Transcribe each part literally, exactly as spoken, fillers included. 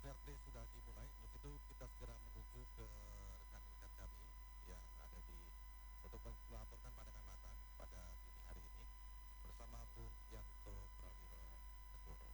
Verde sudah dimulai. Untuk itu kita segera menuju ke rekan-rekan kami yang ada di untuk melaporkan pandangan mata pada dini hari ini bersama Bung Yanto Prawiro Negoro.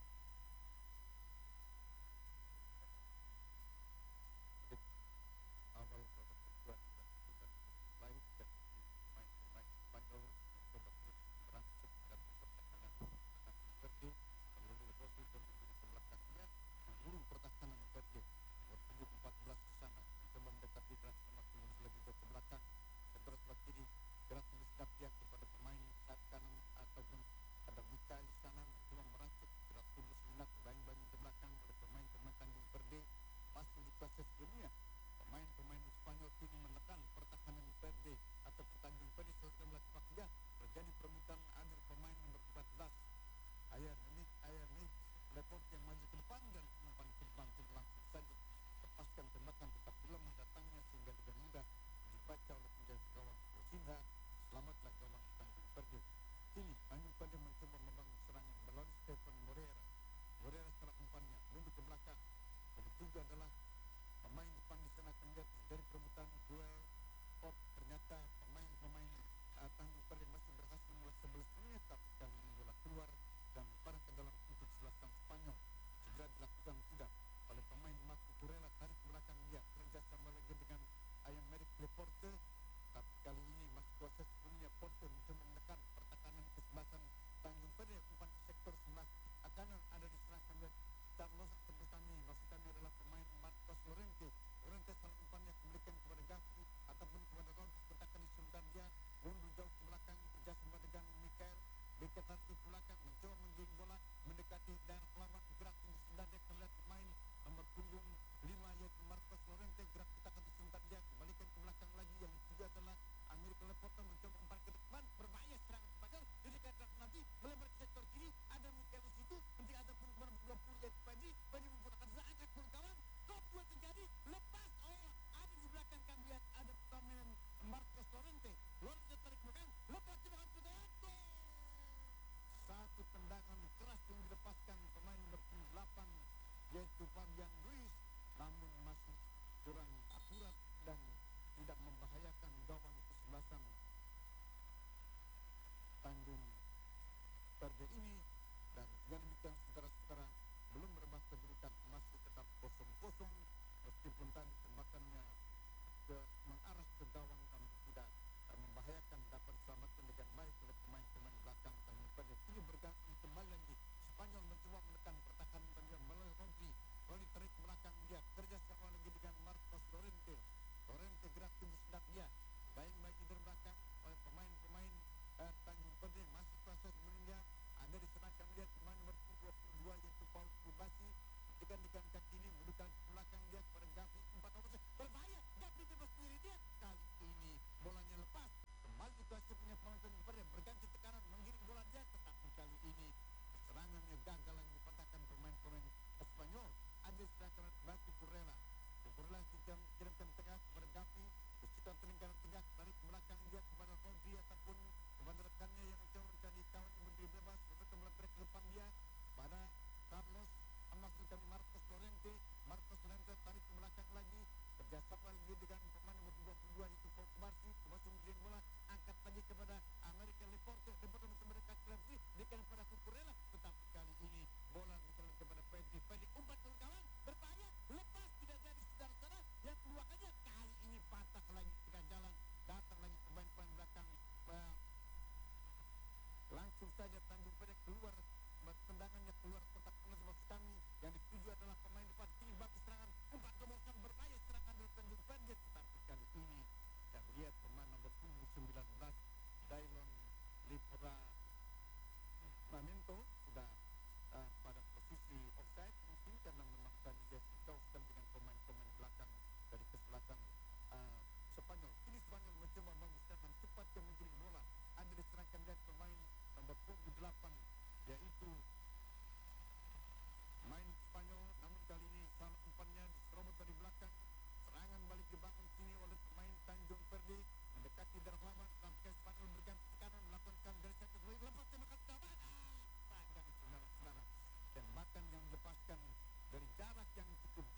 Awal babak kedua dilakukan lain dan pemain-pemain Spanyol mencoba terus merangsek dan pertahanan akan Verde melalui Rodri dan di belakangnya seluruh pertahanan Verde nomor punggung empat belas ke sana mencoba mendekati transformasi lagi ke belakang center sebelah kiri gerak sedap dia kepada pemain sayap kanan ataupun ada Mikael di sana mencoba merangsek gerak tunggu sejenak bayang-bayang di belakang oleh pemain-pemain Tanjung Verde masih di proses dunia. Pemain-pemain Spanyol kini menekan pertahanan Verde atau Tanjung Verde selesai melakukan dia terjadi perebutan ada pemain nomor empat belas Ayer ini Ayer ini Leport yang maju ke depan dan umpan ke bangkit langsung saja lepaskan tembakan tetapi lemah datangnya sehingga dengan mudah dibaca oleh penjaga gawang Rosinha. Selamatlah gawang Tanjung Verde. Kini Tanjung Verde mencoba membangun serangan melalui Stefan Moreira. Moreira setelah umpannya mundur ke belakang. Begitu adalah pemain depan di sana kemudian terjadi perebutan duel. Oh ternyata pemain-pemain uh, Tanjung Verde masih berhasil mulai sebelas menit tapi kali ini bola keluar dan pada ke dalam untuk selatan Spanyol segera dilakukan sudah oleh pemain Marco Kurela tarik ke belakang dia kerjasama lagi dengan Ayam Merrick Leporte tapi kali ini masih kuasa sebelumnya Porte mencoba menekan pertahanan kesebelasan Tanjung Verde umpan sektor sebelah kanan ada di serangan dan Carlos Terbesani maksud kami adalah pemain Marcos Llorente. Llorente salah umpannya kembalikan kepada Gavi ataupun kepada Rodri katakan disultan dia mundur jauh ke belakang kerjasama dengan Mikael Beket hati ke belakang mencoba menggiring bola mendekati daerah pelawan gerak di sebelah dia terlihat pemain nomor punggung lima yaitu Marcos Llorente gerak katakan disultan dia kembalikan ke belakang lagi yang ketiga adalah Amerika Leporte mencoba umpan ke depan berbahaya serangan Spanyol jadi kata nanti melebar ke sektor kiri ada Mikael di situ nanti ada pun nomor dua puluh yaitu Padi Padi menggunakan zakat kawan kok buat terjadi lepas oh ada di belakang kami lihat ada pemain Marcos Llorente Llorente tarik belakang lepas di belakang Kudayanto satu tendangan keras yang dilepaskan pemain nomor delapan yaitu Fabian Ruiz namun masih kurang akurat dan tidak membahayakan gawang kesebelasan Tanjung Verde ini dan dengan demikian saudara-saudara belum berubah kedudukan masih tetap kosong kosong meskipun tadi tembakannya ke mengarah ke gawang namun tidak uh, membahayakan dapat diselamatkan dengan baik oleh pemain-pemain belakang Tanjung Verde. Kini bergantung kembali lagi Spanyol mencoba menekan pertahanan Tanjung melalui Rodri. Rodri tarik ke belakang dia kerjasama lagi dengan Marcos Llorente. Llorente gerak tinggi sedap dia baik-baik di belakang oleh pemain-pemain uh, Tanjung Verde masih proses meninggal ada di sana kami lihat pemain nomor dua puluh dua yaitu Paul Kubasi ketika dengan kaki ini mendudukan belakang dia kepada Gavi empat nomor berbahaya Gavi bebas sendiri dia kali ini bolanya lepas kembali situasi punya penonton Verde berganti tekanan menggiring bola dia tetapi kali ini serangannya gagal lagi dipatahkan pemain-pemain Spanyol ada serangan Batu Kurela Kurela kirimkan tengah kepada Gavi kesukaan peninggalan tengah tarik ke belakang dia kepada Rodri ataupun kepada rekannya yang mencoba mencari kawan yang berdiri bebas mereka melebar ke depan dia pada Carlos maksud kami Marcos Llorente Marcos Llorente tarik ke belakang lagi kerjasama lagi dengan pemain nomor dua puluh dua itu Paul Kubarsi Kubarsi menggiring bola angkat lagi kepada Amerika Leporte Leporte mencoba mendekat ke Lebri dikira kepada Kukurela tetapi kali ini bola dikira kepada Pedri Pedri umpan ke gawang berbahaya lepas tidak jadi saudara-saudara yang kedua kalinya kali ini patah lagi tengah jalan datang lagi pemain-pemain belakang uh, langsung saja Tanjung Verde keluar tendangannya keluar kotak penalti maksud kami yang dituju adalah pemain depan kini bagus serangan umpan kebosan berbahaya serangan dari Tanjung Verde tetapi kali ini kita lihat pemain nomor punggung sembilan belas Dailon Lipra Mamento sudah uh, pada posisi offside mungkin karena memang tadi dia jauhkan dengan pemain-pemain belakang dari kesebelasan uh, Spanyol. Kini Spanyol mencoba bagus serangan cepat yang menggiring bola ada diserahkan dari pemain nomor punggung delapan yaitu main Spanyol namun kali ini salah umpannya diserobot dari belakang serangan balik dibangun kini oleh pemain Tanjung Verde mendekati darah lama sampai Spanyol berganti ke kanan melakukan dari satu kali lepas tembakan kawan ah, tangan saudara-saudara tembakan yang dilepaskan dari jarak yang cukup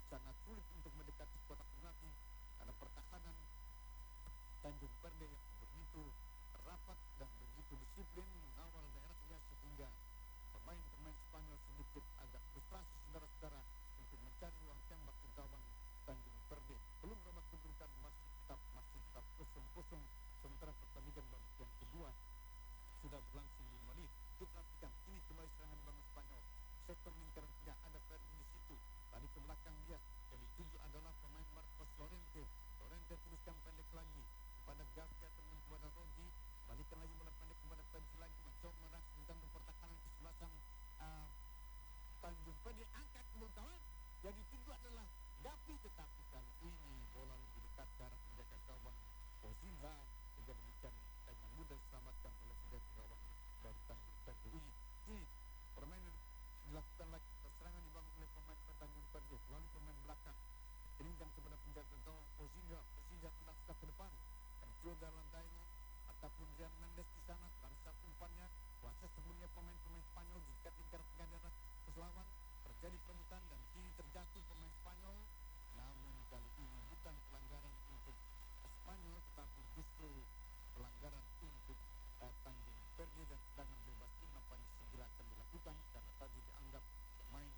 sangat sulit untuk mendekati kotak penalti karena pertahanan Tanjung Perde yang begitu rapat dan begitu disiplin mengawal daerahnya sehingga pemain-pemain Spanyol sedikit agak frustrasi saudara-saudara untuk mencari ruang tembak ke gawang Tanjung Perde. Belum babak kedudukan masih tetap masih tetap kosong-kosong sementara pertandingan babak yang kedua sudah berlangsung lima menit. Kita perhatikan ini kembali serangan dibangun Spanyol. Sektor lingkaran tengah ada Ferdi di situ. Tadi ke belakang dia yang dituju adalah pemain Marcos Llorente. Llorente teruskan pendek lagi kepada Garcia teman kepada Rodri. Balikan lagi bola pendek kepada Ferdi lagi mencoba merangsek mengganggu pertahanan kesebelasan uh, Tanjung Perde. Angkat ke kawan. Yang dituju adalah Gapi, tetapi kali ini bola lebih dekat ke arah penjaga gawang Ozinha sehingga demikian dengan mudah diselamatkan oleh penjaga gawang dari Tanjung Perde. Ini kini permainan dilakukan lagi serangan dibangun oleh pemain Tanjung Perde melalui pemain belakang. Kirimkan kepada penjaga gawang Ozinha. Ozinha tendang sudah ke depan dan juga dalam Daino ataupun Rian Mendes di sana langsung umpannya kuasa sebelumnya pemain-pemain Spanyol di dekat lingkaran tengah daerah Keselawang terjadi perebutan dan kini terjatuh pemain Spanyol. Namun kali ini bukan pelanggaran untuk Spanyol tetapi justru pelanggaran untuk uh, Tanjung Perde dan tendangan bebas ini nampaknya segera akan dilakukan karena tadi dianggap pemain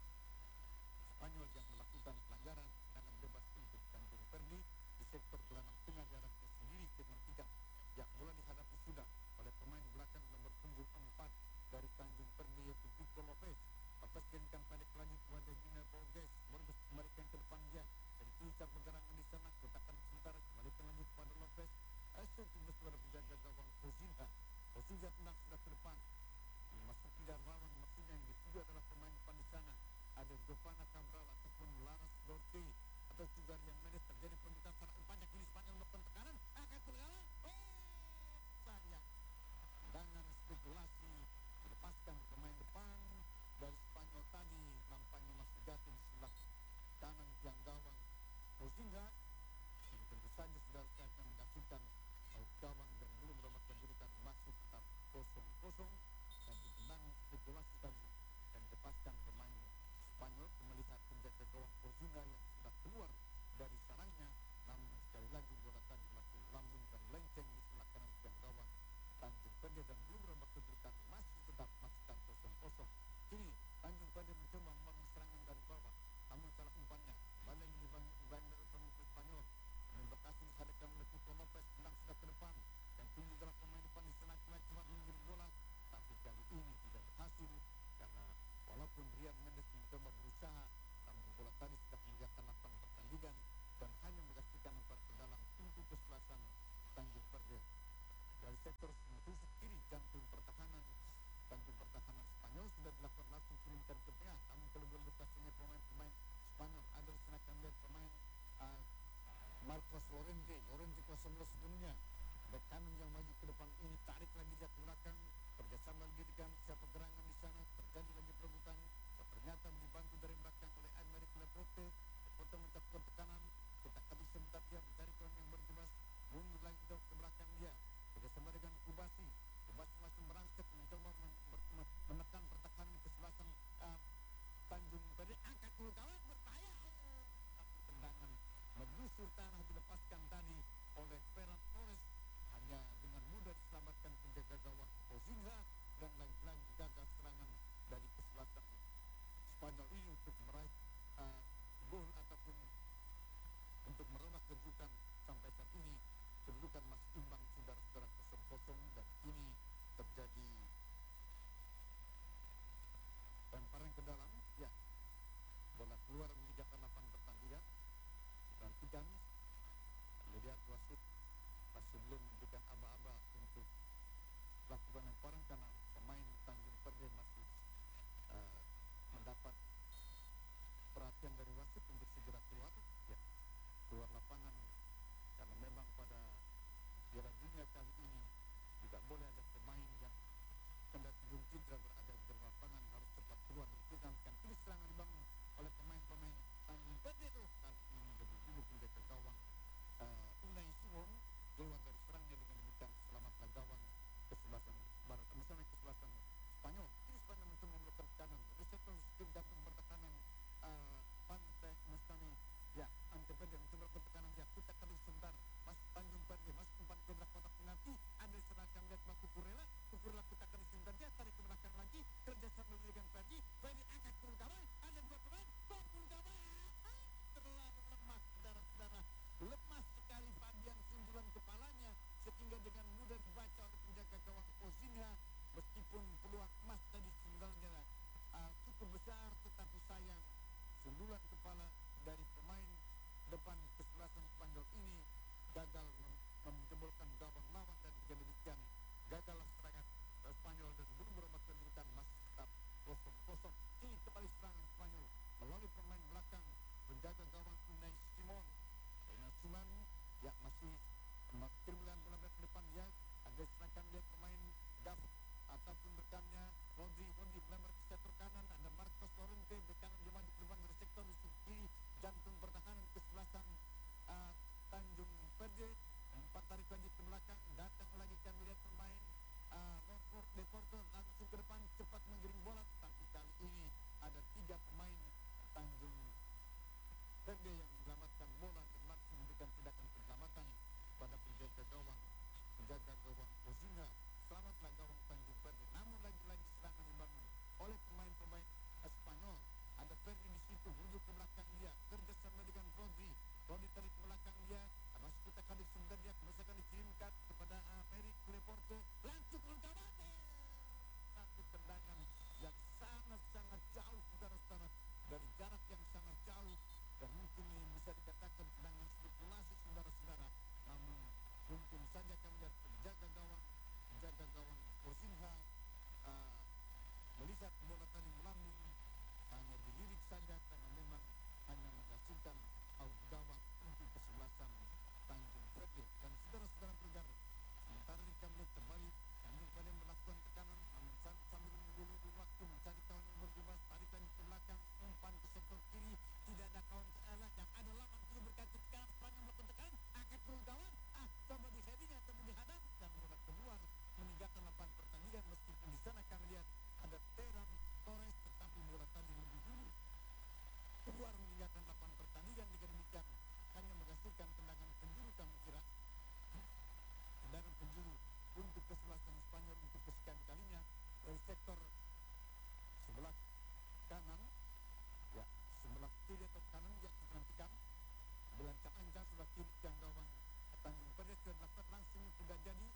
Spanyol yang melakukan pelanggaran tendangan bebas untuk Tanjung Perde di sektor gelandang tengah daerahnya sendiri nomor tiga. Ya, bola dihadapi sudah oleh pemain belakang nomor punggung empat dari Tanjung Perde yaitu Pico Lopez. Lopez kirimkan pendek lagi kepada Gina Borges. Borges kembalikan ke depan dia. Jadi pusat pergerakan di sana. Kotakan sementara kembalikan lagi kepada Lopez. Asyik tembus kepada penjaga gawang Ozinha. Ozinha tendang sudah ke depan. Masuk tidak rawan. Maksudnya yang dituju adalah pemain depan di sana. Ada Giovanna Cabral ataupun Laras Dorte atau juga Rian Mendes. Terjadi permintaan secara umpannya kini Spanyol melakukan tekanan. Akan bergala. Oh, sayang. Tendangan spekulasi dilepaskan pemain depan dari Spanyol tadi nampaknya masih jatuh di sebelah kanan tiang gawang Ozinha. Ini tentu saja sudah saya akan menyaksikan gawang dan belum babak kedudukan masih tetap kosong-kosong dan ditendang spekulasi tadi dan dilepaskan pemain Spanyol melihat penjaga gawang Ozinha yang sudah keluar dari sarangnya. Namun sekali lagi bola tadi masih lambung dan melenceng di sebelah kanan tiang gawang Tanjung Perde dan belum babak kedudukan masih tetap masih tetap kosong-kosong. Kini Tanjung Perde mencoba membangun serangan dari bawah, namun salah umpannya kembali lagi dibangun dari pemain Spanyol. Dan lokasi disadarkan oleh Pico Lopez tendang sudah ke depan dan tinggi adalah pemain depan di sana cuma cuma mengirim bola, tapi kali ini tidak berhasil karena walaupun Rian Mendes mencoba berusaha, namun bola tadi sudah meninggalkan lapangan pertandingan dan hanya menyaksikan lempar ke dalam untuk kesebelasan Tanjung Perde. Dari sektor sisi kiri jantung pertahanan jantung pertahanan Spanyol sudah dilakukan langsung kirimkan ke tengah, namun kalau boleh lokasinya pemain-pemain Spanyol ada di sana akan lihat pemain uh, Marcos Llorente Llorente kuasa bola sepenuhnya bek kanan yang maju ke depan ini tarik lagi dia ke belakang kerjasama lagi dengan siapa gerangan di sana terjadi lagi perebutan ternyata dibantu dari belakang oleh Aymeric Laporte. Laporte mencapai tekanan kita habis sebentar dia mencari kawan yang berjebas mundur lagi ke belakang dia kerjasama dengan Kubasi. Kubasi masih merangsek mencoba men- men- menekan pertahanan kesebelasan uh, Tanjung Perde. Angkat dulu kawan berbahaya. Oh, tapi tendangan menggusur tanah dilepaskan tadi oleh Ferran Torres. Hanya dengan mudah diselamatkan penjaga gawang Ozinha dan lagi-lagi gagal serangan dari kesebelasan Spanyol ini untuk meraih uh, gol ataupun untuk merubah kedudukan sampai saat ini. Kedudukan masih imbang saudara-saudara kosong-kosong dan ini terjadi lemparan ke dalam. Ya, bola keluar meninggalkan lapangan pertandingan. Perhatikan, melihat wasit masih belum memberikan aba-aba untuk lakukan lemparan karena pemain Tanjung Perde masih uh, mendapat perhatian dari wasit untuk segera keluar. Ya, keluar lapangan karena memang pada Piala Dunia kali ini tidak boleh ada pemain yang kendati belum cedera berada di dalam lapangan harus cepat keluar diperhentikan. Ini serangan dibangun oleh pemain-pemain Tanjung Perde. Oh, kali ini lebih dulu penjaga gawang uh, Unai Simon keluar dari serangnya dengan demikian selamatlah gawang kesebelasan barat misalnya kesebelasan Spanyol. Ini Spanyol mencoba melakukan tekanan. Resetor sistem jantung pertahanan uh, Pantai Mustafa menjebolkan gawang lawan dan demikian gagallah serangan uh, Spanyol dan belum berobat kedudukan masih tetap kosong kosong. Kini kembali serangan Spanyol melalui pemain belakang penjaga gawang Unai Simon. Unai Simon ya masih kirimkan bola ke depan dia. Ada serangan dia pemain Daf ataupun rekannya Rodri. Rodri melamar ke sektor kanan. Ada Marcos Llorente di kanan, dia maju ke depan dari sektor kiri jantung pertahanan kesebelasan uh, Tanjung Perde. Empat tarik lagi ke belakang, datang lagi kami lihat pemain uh, Rockford Deporto langsung ke depan cepat menggiring bola, tapi kali ini ada tiga pemain Tanjung Perde yang menyelamatkan bola dan langsung memberikan tindakan penyelamatan pada penjaga gawang penjaga gawang Ozina. Selamatlah gawang Tanjung Perde. Namun lagi-lagi serangan dibangun oleh pemain-pemain Espanyol. Ada Ferdi di situ, menuju ke belakang dia, kerjasama dengan Rodri. Rodri tarik ke belakang dia, masih kita kali sebentar dia, misalkan dikirimkan kepada Amerik Leporte, langsung ke Ultramate. Satu tendangan yang sangat-sangat jauh, saudara-saudara, dari jarak yang sangat jauh, dan mungkin ini bisa dikatakan tendangan spekulasi, saudara-saudara. Namun mungkin saja kami lihat penjaga gawang penjaga gawang Osinha uh, melihat bola tadi melambung, hanya dilirik saja karena memang hanya menghasilkan out gawang untuk kesebelasan Tanjung Perde. Dan saudara-saudara pendengar, sementara ini kami lihat kembali Tanjung Perde melakukan tekanan, namun sambil menunggu waktu mencari kawan yang berjumlah, tarikan ke belakang, umpan ke sektor kiri, tidak ada kawan ke arah, yang ada lawan kiri berkaki sekarang, Spanyol melakukan tekanan, akan perlu gawang, ah coba di heading atau dihadang, dan bola keluar meninggalkan lapangan pertandingan. Meskipun di sana kami lihat ada Ferran Torres, tetapi bola tadi lebih dulu keluar meninggalkan lapangan pertandingan. Dengan demikian hanya menghasilkan tendangan penjuru, kami kira tendangan penjuru untuk kesebelasan Spanyol untuk kesekian kalinya dari sektor sebelah kanan, ya sebelah kiri atau kanan yang kita nantikan belancang ancang sebelah kiri yang gawang Tanjung Perde sudah dilakukan, langsung tidak jadi.